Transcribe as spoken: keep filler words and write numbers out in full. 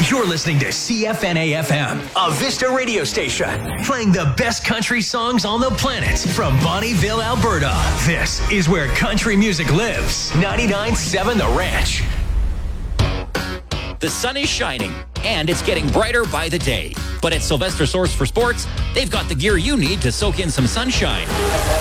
You're listening to C F N A F M, a Vista radio station, playing the best country songs on the planet from Bonnieville, Alberta. This is where country music lives. ninety-nine point seven The Ranch. The sun is shining, and it's getting brighter by the day. But at Sylvester Source for Sports, they've got the gear you need to soak in some sunshine.